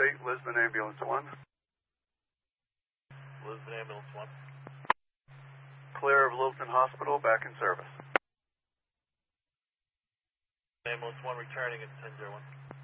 State, Lisbon Ambulance 1. Lisbon Ambulance 1. Clear of Littleton Hospital, back in service. Ambulance 1 returning at 1001.